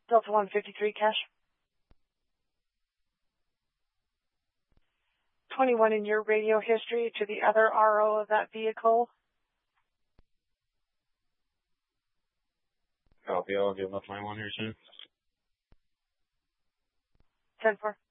Delta 153 cash. 21 in your radio history to the other RO of that vehicle. Copy, I'll give up my one here soon. 10-4.